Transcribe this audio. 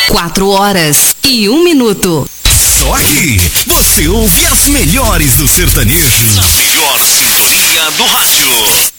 4h01. Só aqui, você ouve as melhores do sertanejo. Na melhor sintonia do rádio.